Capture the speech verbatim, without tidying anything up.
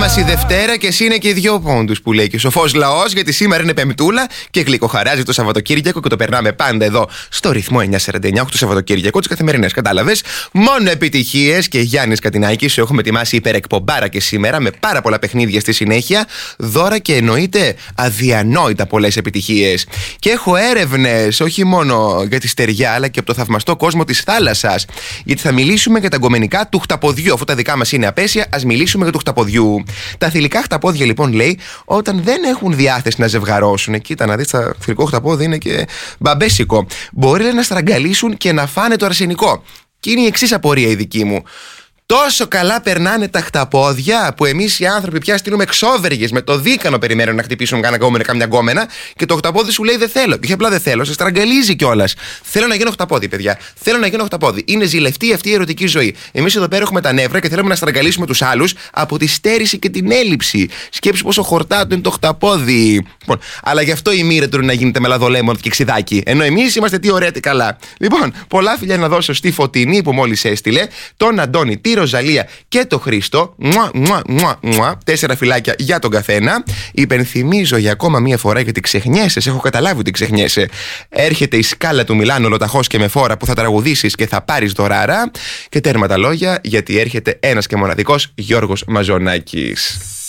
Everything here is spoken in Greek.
η Δευτέρα και εσύ είναι και οι δυο πόντους που λέει και ο σοφός λαός, γιατί σήμερα είναι Πεμπτούλα και γλυκοχαράζει το Σαββατοκύριακο και το περνάμε πάντα εδώ στο ρυθμό εννιά σαράντα εννιά το Σαββατοκύριακο, τις καθημερινές. Κατάλαβες. Μόνο επιτυχίες και Γιάννης Κατινάκης, σου έχουμε ετοιμάσει υπερεκπομπάρα και σήμερα με πάρα πολλά παιχνίδια στη συνέχεια, δώρα και εννοείται αδιανόητα πολλές επιτυχίες. Και έχω έρευνες όχι μόνο για τη στεριά αλλά και από το θαυμαστό κόσμο της θάλασσας. Γιατί θα μιλήσουμε για τα γκομενικά του χταποδιού. Αφού τα δικά μας είναι απέσια, ας μιλήσουμε για του χταποδιού. Τα θηλυκά χταπόδια λοιπόν λέει όταν δεν έχουν διάθεση να ζευγαρώσουν. Κοίτα να δεις, τα θηλυκό χταπόδι είναι και μπαμπέσικο. Μπορεί λέει, να στραγγαλίσουν και να φάνε το αρσενικό. Και είναι η εξής απορία η δική μου. Τόσο καλά περνάνε τα χταπόδια που εμείς οι άνθρωποι πια στείλουμε εξώβεργες με το δίκανο περιμένουν να χτυπήσουν κάνα γκόμενα, κάμια γκόμενα και το χταπόδι σου λέει δεν θέλω. Και όχι απλά δεν θέλω, σε στραγγαλίζει κιόλας. Θέλω να γίνω χταπόδι, παιδιά. Θέλω να γίνω χταπόδι. Είναι ζηλευτή αυτή η ερωτική ζωή. Εμείς εδώ πέρα έχουμε τα νεύρα και θέλουμε να στραγγαλίσουμε τους άλλους από τη στέρηση και την έλλειψη. Σκέψου πόσο χορτάτο είναι το χταπόδι. Λοιπόν, αλλά γι' αυτό η μοίρα του να γίνεται με λαδολέμονο και ξιδάκι. Ενώ εμείς είμαστε τι ωραία, τι καλά. Λοιπόν, πολλά φιλιά να δώσω στη Φωτεινή που μόλις έστειλε, τον Αντώνη, τη Ροζαλία και το Χρήστο. Μουα, μουα, μουα, μουα. Τέσσερα φυλάκια για τον καθένα. Υπενθυμίζω για ακόμα μία φορά γιατί ξεχνιέσαι. Έχω καταλάβει ότι ξεχνιέσαι. Έρχεται η σκάλα του Μιλάνου Λοταχός και με φόρα που θα τραγουδήσεις και θα πάρεις δωράρα. Και τέρμα τα λόγια γιατί έρχεται ένας και μοναδικός Γιώργος Μαζονάκης.